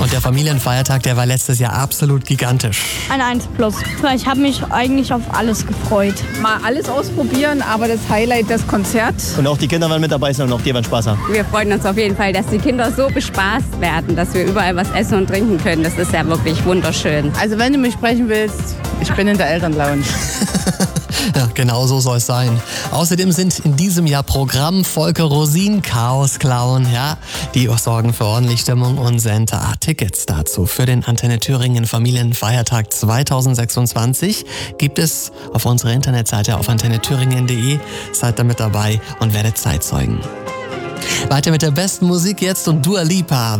Und der Familienfeiertag, der war letztes Jahr absolut gigantisch. Eine 1+. Ich habe mich eigentlich auf alles gefreut. Mal alles ausprobieren, aber das Highlight, das Konzert. Und auch die Kinder werden mit dabei sein und auch die werden Spaß haben. Wir freuen uns auf jeden Fall, dass die Kinder so bespaßt werden, dass wir überall was essen und trinken können. Das ist ja wirklich wunderschön. Also wenn du mich sprechen willst, ich bin in der Elternlounge. Ja, genau so soll es sein. Außerdem sind in diesem Jahr Programm Volker Rosin, Chaos Clown, ja. Die sorgen für ordentlich Stimmung und sind da. Tickets dazu für den Antenne Thüringen Familienfeiertag 2026 gibt es auf unserer Internetseite auf antennethüringen.de. Seid damit dabei und werdet Zeitzeugen. Weiter mit der besten Musik jetzt und Dua Lipa.